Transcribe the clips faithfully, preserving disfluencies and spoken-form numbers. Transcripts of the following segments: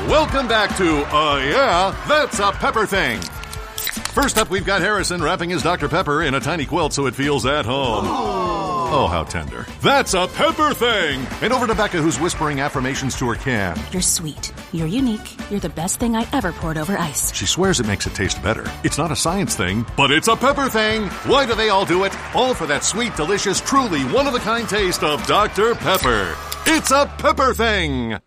Welcome back to Uh Yeah, That's a Pepper Thing. First up, we've got Harrison wrapping his Doctor Pepper in a tiny quilt so it feels at home. Oh, how tender. That's a pepper thing! And over to Becca, who's whispering affirmations to her can. You're sweet. You're unique. You're the best thing I ever poured over ice. She swears it makes it taste better. It's not a science thing, but it's a pepper thing! Why do they all do it? All for that sweet, delicious, truly one-of-a-kind taste of Doctor Pepper. It's a pepper thing!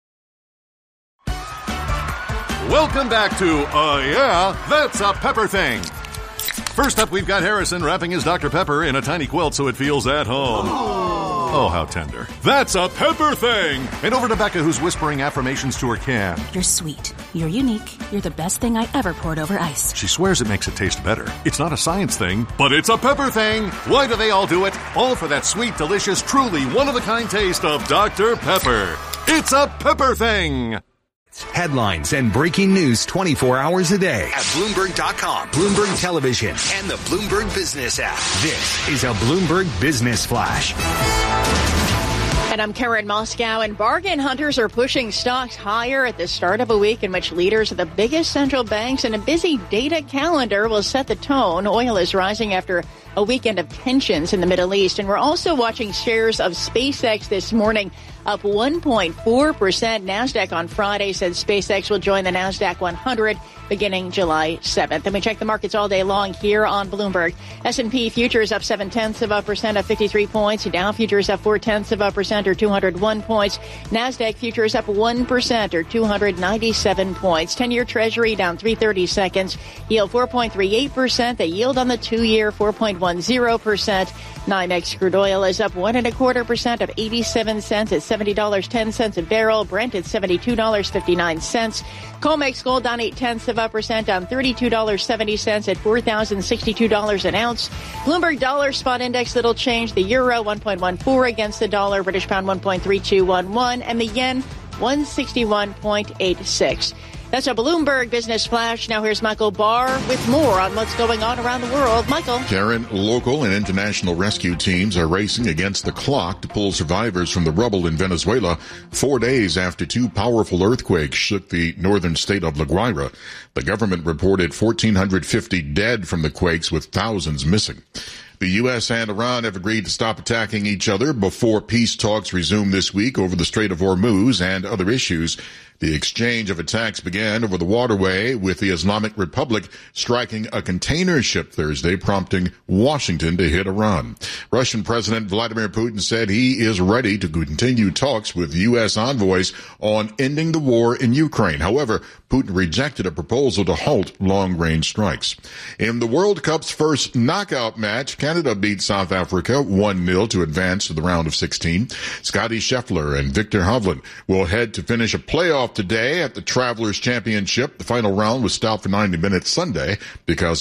Welcome back to Uh Yeah, That's a Pepper Thing. First up, we've got Harrison wrapping his Doctor Pepper in a tiny quilt so it feels at home. Oh, how tender. That's a pepper thing! And over to Becca, who's whispering affirmations to her can. You're sweet. You're unique. You're the best thing I ever poured over ice. She swears it makes it taste better. It's not a science thing, but it's a pepper thing! Why do they all do it? All for that sweet, delicious, truly one-of-a-kind taste of Doctor Pepper. It's a pepper thing! Headlines and breaking news twenty-four hours a day at Bloomberg dot com, Bloomberg Television, and the Bloomberg Business app. This is a Bloomberg Business Flash. And I'm Karen Moscow, and bargain hunters are pushing stocks higher at the start of a week in which leaders of the biggest central banks and a busy data calendar will set the tone. Oil is rising after a weekend of tensions in the Middle East, and we're also watching shares of SpaceX this morning up one point four percent. NASDAQ on Friday said SpaceX will join the NASDAQ one hundred beginning July seventh. And we check the markets all day long here on Bloomberg. S and P futures up seven tenths of a percent at fifty-three points. Dow futures up four tenths of a percent or two hundred one points. NASDAQ futures up one percent or two hundred ninety-seven points. ten-year Treasury down three thirty seconds. Yield four point three eight percent. The yield on the two-year four point one zero percent. NYMEX crude oil is up one and a quarter percent of eighty-seven cents at seventy dollars and ten cents a barrel. Brent at seventy-two dollars and fifty-nine cents. COMEX gold down eight tenths of a percent on thirty-two dollars and seventy cents at four thousand sixty-two dollars an ounce. Bloomberg dollar spot index little change. The euro one point one four against the dollar. British pound one point three two one one and the yen one sixty-one point eight six. That's a Bloomberg Business Flash. Now here's Michael Barr with more on what's going on around the world. Michael. Karen, local and international rescue teams are racing against the clock to pull survivors from the rubble in Venezuela four days after two powerful earthquakes shook the northern state of La Guaira. The government reported one thousand four hundred fifty dead from the quakes, with thousands missing. The U S and Iran have agreed to stop attacking each other before peace talks resume this week over the Strait of Hormuz and other issues. The exchange of attacks began over the waterway, with the Islamic Republic striking a container ship Thursday, prompting Washington to hit Iran. Russian President Vladimir Putin said he is ready to continue talks with U S envoys on ending the war in Ukraine. However, Putin rejected a proposal to halt long-range strikes. In the World Cup's first knockout match, Canada beat South Africa one nil to advance to the round of sixteen. Scottie Scheffler and Victor Hovland will head to finish a playoff today at the Travelers Championship. The final round was stopped for ninety minutes Sunday because